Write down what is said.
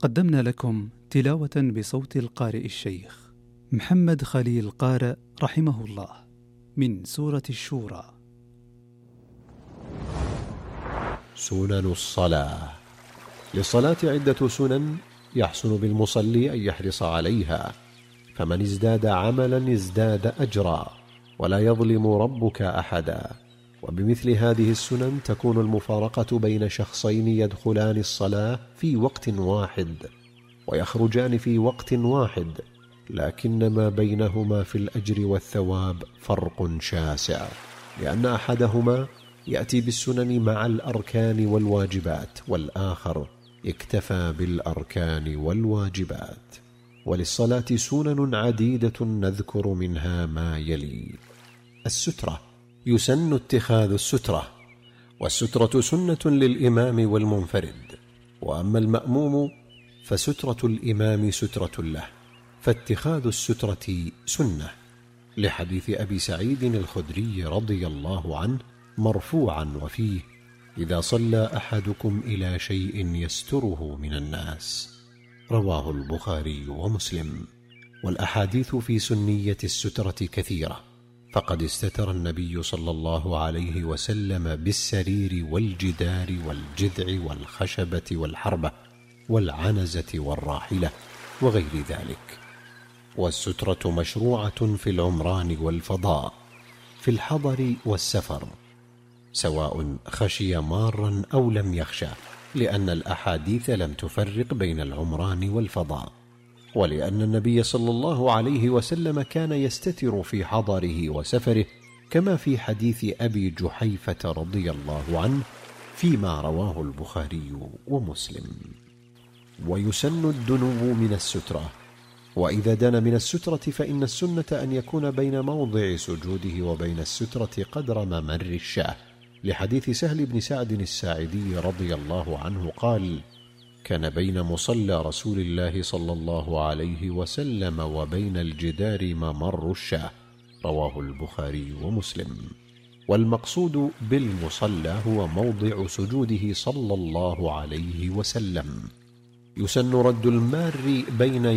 قدمنا لكم تلاوة بصوت القارئ الشيخ محمد خليل قارئ رحمه الله من سورة الشورى. سنن الصلاة. للصلاة عدة سنن يحسن بالمصلي أن يحرص عليها، فمن ازداد عملا ازداد أجرا، ولا يظلم ربك أحدا. وبمثل هذه السنن تكون المفارقة بين شخصين يدخلان الصلاة في وقت واحد ويخرجان في وقت واحد، لكن ما بينهما في الأجر والثواب فرق شاسع، لأن أحدهما يأتي بالسنن مع الأركان والواجبات، والآخر اكتفى بالأركان والواجبات. وللصلاة سنن عديدة نذكر منها ما يلي: السترة، يسن اتخاذ السترة، والسترة سنة للإمام والمنفرد، وأما المأموم فسترة الإمام سترة له، فاتخاذ السترة سنة، لحديث أبي سعيد الخدري رضي الله عنه مرفوعا وفيه: إذا صلى أحدكم إلى شيء يستره من الناس، رواه البخاري ومسلم. والأحاديث في سنية السترة كثيرة، فقد استتر النبي صلى الله عليه وسلم بالسرير والجدار والجذع والخشبة والحربة والعنزة والراحلة وغير ذلك. والسترة مشروعة في العمران والفضاء، في الحضر والسفر، سواء خشي مارا أو لم يخشى، لأن الأحاديث لم تفرق بين العمران والفضاء، ولأن النبي صلى الله عليه وسلم كان يستتر في حضره وسفره، كما في حديث أبي جحيفة رضي الله عنه فيما رواه البخاري ومسلم. ويسن الدنو من السترة، وإذا دنا من السترة فإن السنة أن يكون بين موضع سجوده وبين السترة قدر ممر الشاة، لحديث سهل بن سعد الساعدي رضي الله عنه قال: كان بين مصلى رسول الله صلى الله عليه وسلم وبين الجدار ممر الشاة، رواه البخاري ومسلم. والمقصود بالمصلى هو موضع سجوده صلى الله عليه وسلم. يسن رد المار بين